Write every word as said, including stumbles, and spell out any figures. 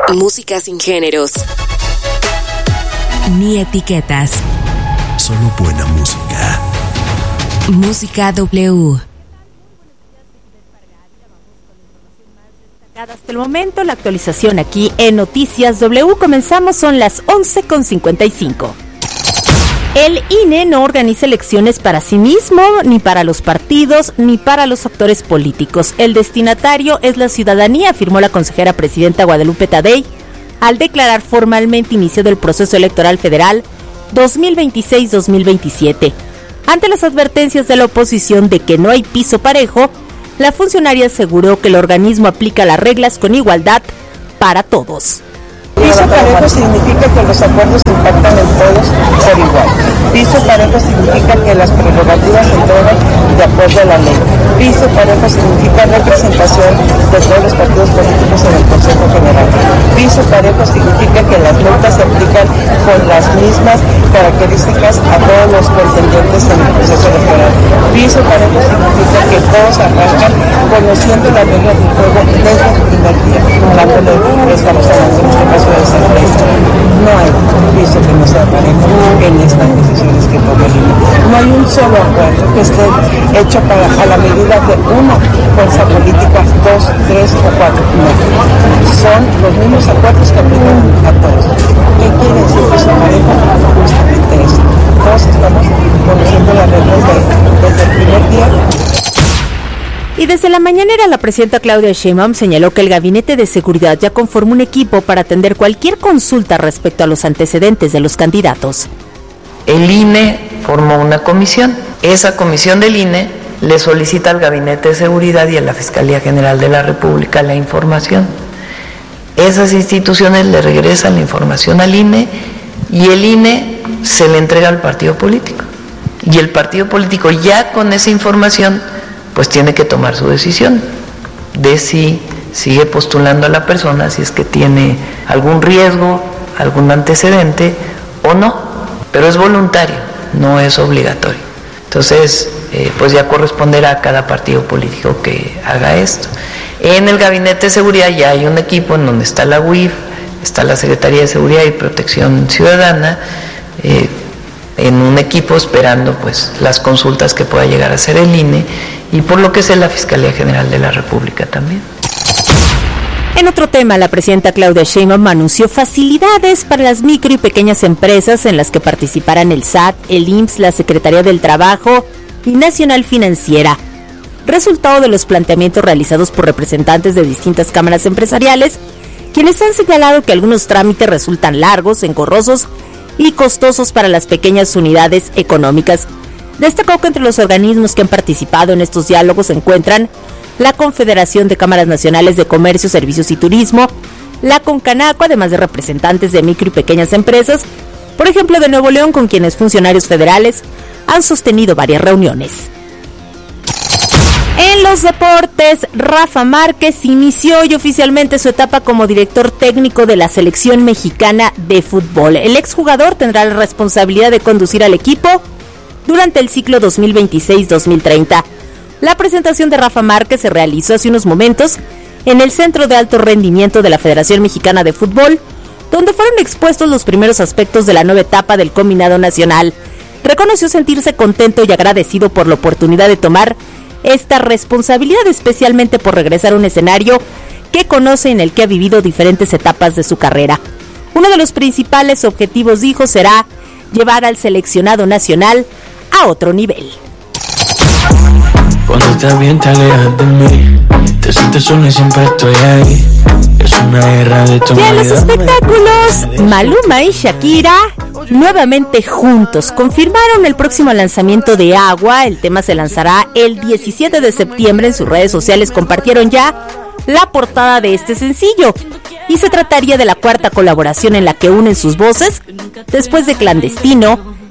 Música sin géneros ni etiquetas. Solo buena música. Música W. Hasta el momento, la actualización aquí en Noticias W. Comenzamos, son las once con cincuenta y cinco. El I N E no organiza elecciones para sí mismo, ni para los partidos, ni para los actores políticos. El destinatario es la ciudadanía, afirmó la consejera presidenta Guadalupe Tadei, al declarar formalmente iniciado el proceso electoral federal dos mil veintiséis dos mil veintisiete. Ante las advertencias de la oposición de que no hay piso parejo, la funcionaria aseguró que el organismo aplica las reglas con igualdad para todos. Piso parejo significa que los acuerdos impactan en todos por igual. Piso parejo significa que las prerrogativas se entregan de acuerdo a la ley. Piso parejo significa representación de todos los partidos políticos en el Consejo General. Piso parejo significa que las multas se aplican con las mismas características a todos los contendientes en el proceso electoral. Piso parejo significa que todos arrancan conociendo las reglas del juego desde el primer día. Hablando de, estamos hablando en este caso de esa empresa. No hay piso que no sea parejo en estas decisiones que tome el I N E. No hay un solo acuerdo que esté hecho para, a la medida de una fuerza política, dos, tres o cuatro. No. Son los mismos acuerdos que aplican a todos. ¿Qué quiere decir piso parejo? Justamente eso. Todos estamos conociendo las reglas de, desde el primer día. Y desde la mañanera, la presidenta Claudia Sheinbaum señaló que el Gabinete de Seguridad ya conformó un equipo para atender cualquier consulta respecto a los antecedentes de los candidatos. El I N E formó una comisión. Esa comisión del I N E le solicita al Gabinete de Seguridad y a la Fiscalía General de la República la información. Esas instituciones le regresan la información al I N E y el I N E se le entrega al partido político. Y el partido político ya con esa información pues tiene que tomar su decisión de si sigue postulando a la persona, si es que tiene algún riesgo, algún antecedente o no, pero es voluntario, no es obligatorio. Entonces, eh, pues ya corresponderá a cada partido político que haga esto. En el Gabinete de Seguridad ya hay un equipo en donde está la U I F, está la Secretaría de Seguridad y Protección Ciudadana, eh, en un equipo esperando pues las consultas que pueda llegar a hacer el I N E y por lo que sé la Fiscalía General de la República también. En otro tema, la presidenta Claudia Sheinbaum anunció facilidades para las micro y pequeñas empresas en las que participarán el S A T, el I M S S, la Secretaría del Trabajo y Nacional Financiera. Resultado de los planteamientos realizados por representantes de distintas cámaras empresariales, quienes han señalado que algunos trámites resultan largos, engorrosos y costosos para las pequeñas unidades económicas. Destacó que entre los organismos que han participado en estos diálogos se encuentran la Confederación de Cámaras Nacionales de Comercio, Servicios y Turismo, la CONCANACO, además de representantes de micro y pequeñas empresas, por ejemplo de Nuevo León, con quienes funcionarios federales han sostenido varias reuniones. En los deportes, Rafa Márquez inició hoy oficialmente su etapa como director técnico de la selección mexicana de fútbol. El exjugador tendrá la responsabilidad de conducir al equipo durante el ciclo dos mil veintiséis dos mil treinta. La presentación de Rafa Márquez se realizó hace unos momentos en el Centro de Alto Rendimiento de la Federación Mexicana de Fútbol, donde fueron expuestos los primeros aspectos de la nueva etapa del combinado nacional. Reconoció sentirse contento y agradecido por la oportunidad de tomar esta responsabilidad, especialmente por regresar a un escenario que conoce, en el que ha vivido diferentes etapas de su carrera. Uno de los principales objetivos, dijo, será llevar al seleccionado nacional a otro nivel. Cuando estás bien te alejas de mí, te sientes sola y siempre estoy ahí. Es una guerra de tu vida. Y en los espectáculos, Maluma y Shakira nuevamente juntos confirmaron el próximo lanzamiento de Agua. El tema se lanzará el diecisiete de septiembre. En sus redes sociales compartieron ya la portada de este sencillo, y se trataría de la cuarta colaboración en la que unen sus voces después de Clandestino,